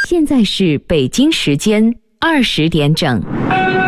现在是北京时间20点整。